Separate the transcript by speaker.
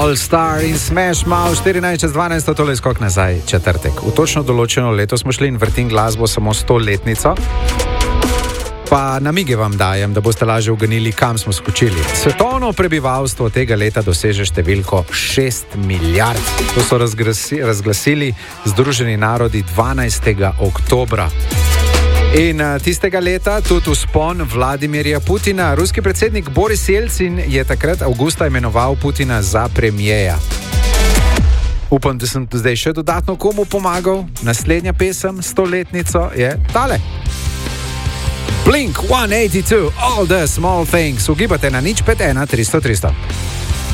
Speaker 1: All Star in Smash Mouth 14:12, tole je skok nazaj, četrtek. V točno določeno leto smo šli in vrtim glasbo samo 100-letnico. Pa namige vam dajem, da boste lažje uganili, kam smo skočili. Svetovno prebivalstvo tega leta doseže številko 6 milijard. To so razglasili Združeni narodi 12. oktobra. In tistega leta tudi vzpon Vladimirja Putina. Ruski predsednik Boris Jelcin je takrat avgusta imenoval Putina za premijeja. Upam, da sem zdaj še dodatno komu pomagal. Naslednja pesem, 100-letnico, je tale. Blink 182, All the Small Things. Ugibate na 051 300 300.